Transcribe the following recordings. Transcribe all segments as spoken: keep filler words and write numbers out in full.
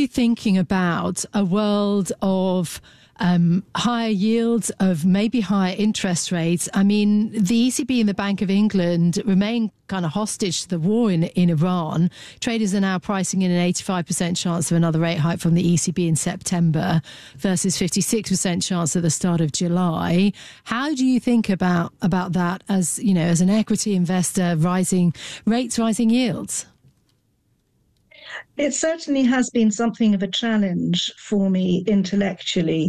you thinking about a world of um, higher yields, of maybe higher interest rates? I mean, the E C B and the Bank of England remain kind of hostage to the war in, in Iran. Traders are now pricing in an eighty-five percent chance of another rate hike from the E C B in September versus fifty-six percent chance at the start of July. How do you think about, about that as, you know, as an equity investor, rising rates, rising yields? It certainly has been something of a challenge for me intellectually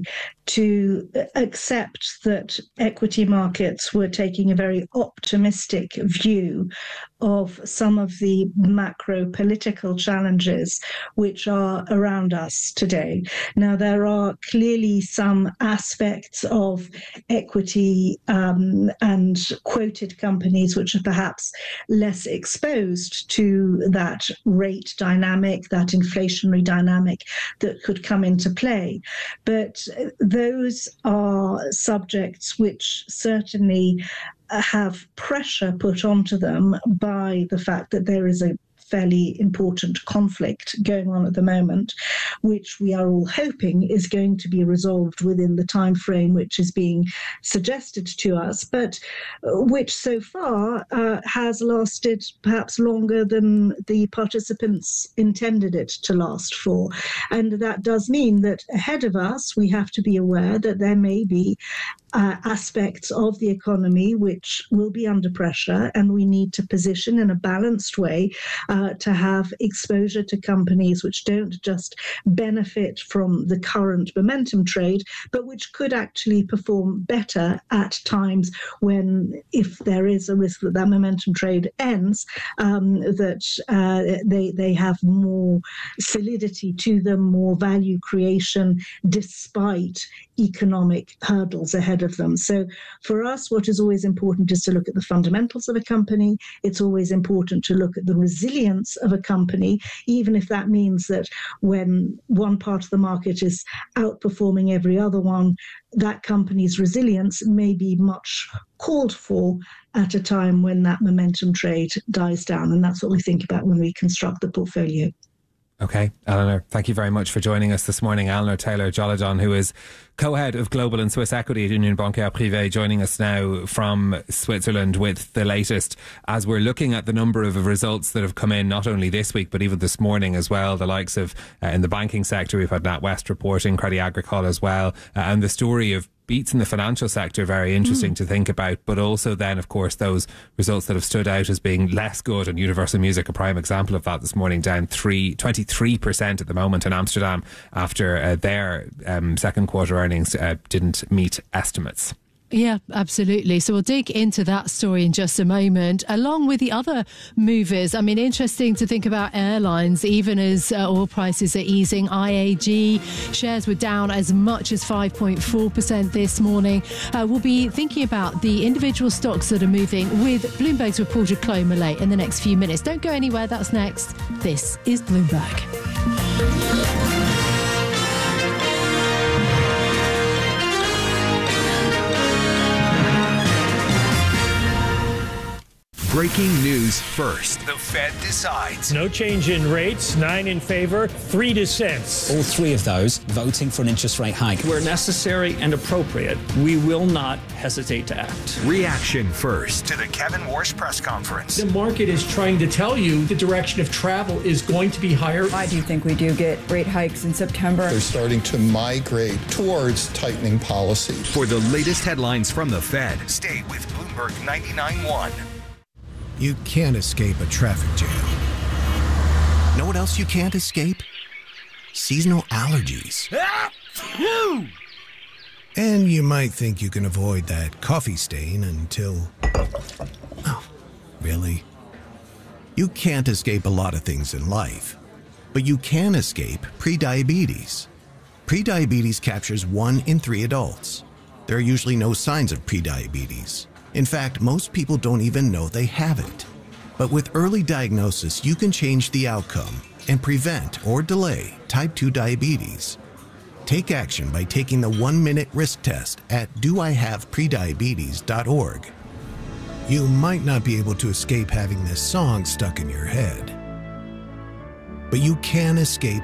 to accept that equity markets were taking a very optimistic view of some of the macro political challenges which are around us today. Now, there are clearly some aspects of equity um, and quoted companies which are perhaps less exposed to that rate dynamic, that inflationary dynamic that could come into play. But those are subjects which certainly have pressure put onto them by the fact that there is a fairly important conflict going on at the moment, which we are all hoping is going to be resolved within the time frame which is being suggested to us, but which so far uh, has lasted perhaps longer than the participants intended it to last for. And that does mean that ahead of us, we have to be aware that there may be Uh, aspects of the economy which will be under pressure, and we need to position in a balanced way uh, to have exposure to companies which don't just benefit from the current momentum trade, but which could actually perform better at times when, if there is a risk that that momentum trade ends, um, that uh, they, they have more solidity to them, more value creation, despite economic hurdles ahead of them. So for us, what is always important is to look at the fundamentals of a company. It's always important to look at the resilience of a company, even if that means that when one part of the market is outperforming every other one, that company's resilience may be much called for at a time when that momentum trade dies down. And that's what we think about when we construct the portfolio. Okay, Eleanor, thank you very much for joining us this morning. Eleanor Taylor-Jolladon, who is co-head of Global and Swiss Equity at Union Bancaire Privée, joining us now from Switzerland with the latest as we're looking at the number of results that have come in not only this week but even this morning as well. The likes of uh, in the banking sector, we've had NatWest reporting, Crédit Agricole as well, uh, and the story of beats in the financial sector, very interesting mm. to think about, but also then of course those results that have stood out as being less good, and Universal Music a prime example of that this morning, down three, twenty-three percent at the moment in Amsterdam after uh, their um, second quarter earnings uh, didn't meet estimates. Yeah, absolutely. So we'll dig into that story in just a moment, along with the other movers. I mean, interesting to think about airlines, even as uh, oil prices are easing. I A G shares were down as much as five point four percent this morning. Uh, we'll be thinking about the individual stocks that are moving with Bloomberg's reporter Chloe Millay in the next few minutes. Don't go anywhere. That's next. This is Bloomberg. Breaking news first. The Fed decides. No change in rates, nine in favor, three dissents. All three of those voting for an interest rate hike. Where necessary and appropriate, we will not hesitate to act. Reaction first to the Kevin Warsh press conference. The market is trying to tell you the direction of travel is going to be higher. I do think we do get rate hikes in September. They're starting to migrate towards tightening policy. For the latest headlines from the Fed, stay with Bloomberg ninety-nine point one. You can't escape a traffic jam. Know what else you can't escape? Seasonal allergies. And you might think you can avoid that coffee stain until... Oh, really? You can't escape a lot of things in life, but you can escape prediabetes. Prediabetes captures one in three adults. There are usually no signs of prediabetes. In fact, most people don't even know they have it. But with early diagnosis, you can change the outcome and prevent or delay type two diabetes. Take action by taking the one-minute risk test at do I have prediabetes dot org. You might not be able to escape having this song stuck in your head, but you can escape